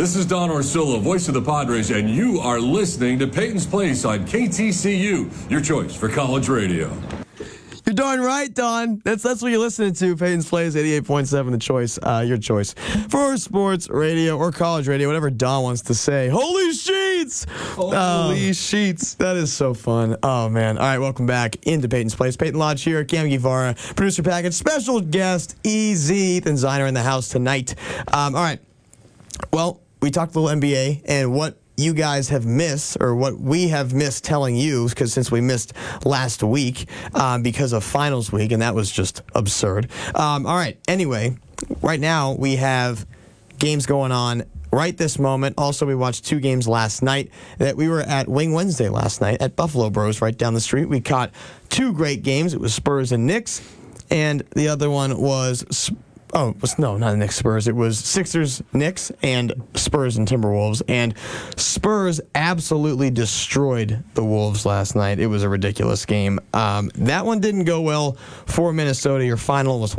This is Don Orsillo, voice of the Padres, and you are listening to Peyton's Place on KTCU, your choice for college radio. You're darn right, Don. That's what you're listening to. Peyton's Place, 88.7, the choice, your choice for sports radio or college radio, whatever Don wants to say. Holy sheets! Holy sheets. That is so fun. Oh, man. All right, welcome back into Peyton's Place. Peyton Lodge here, Cam Guevara, producer package, special guest, Ethan Ziner in the house tonight. All right. Well, we talked a little NBA and what you guys have missed, or what we have missed telling you, because since we missed last week because of finals week, and that was just absurd. All right. Anyway, right now we have games going on right this moment. Also, we watched 2 games last night. That we were at Wing Wednesday last night at Buffalo Bros right down the street. We caught 2 great games. It was Spurs and Knicks, and the other one was not the Knicks Spurs. It was Sixers, Knicks, and Spurs and Timberwolves. And Spurs absolutely destroyed the Wolves last night. It was a ridiculous game. That one didn't go well for Minnesota. Your final was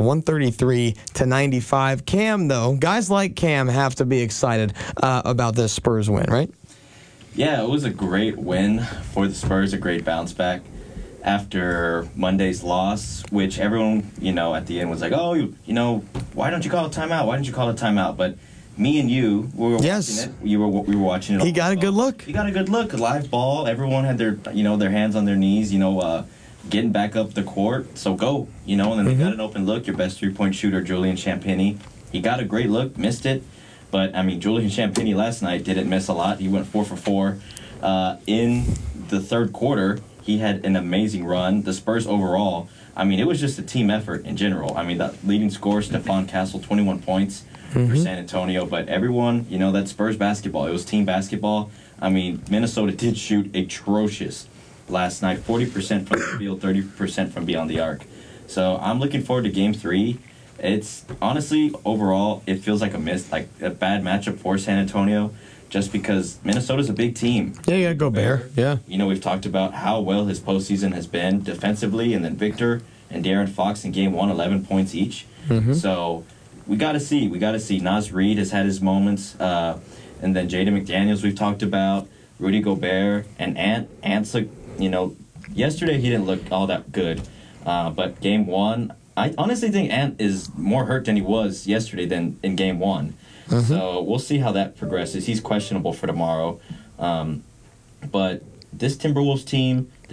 133-95. Cam, though, guys like Cam have to be excited about this Spurs win, right? Yeah, it was a great win for the Spurs, a great bounce back after Monday's loss, which everyone, at the end was like, why don't you call a timeout? Why didn't you call a timeout? But me and you, we were watching it. We were watching it. He got a good look. He got a good look. Live ball. Everyone had their, their hands on their knees, getting back up the court. So go, and then they got an open look. Your best 3-point shooter, Julian Champagnie. He got a great look, missed it. But, Julian Champagnie last night didn't miss a lot. He went 4 for 4. In the third quarter, he had an amazing run. The Spurs overall, it was just a team effort in general. The leading scorer, Stephon Castle, 21 points for San Antonio. But everyone, that's Spurs basketball. It was team basketball. Minnesota did shoot atrocious last night. 40% from the field, 30% from beyond the arc. So I'm looking forward to Game 3. It's honestly, overall, it feels like a bad matchup for San Antonio. Just because Minnesota's a big team. Yeah, you got to go Bear. Yeah. We've talked about how well his postseason has been defensively, and then Victor and De'Aaron Fox in Game 1, 11 points each. So we got to see. Naz Reid has had his moments. And then Jaden McDaniels we've talked about. Rudy Gobert and Ant. Ant's, yesterday he didn't look all that good. But Game 1, I honestly think Ant is more hurt than he was yesterday than in Game 1. So we'll see how that progresses. He's questionable for tomorrow. But this Timberwolves team,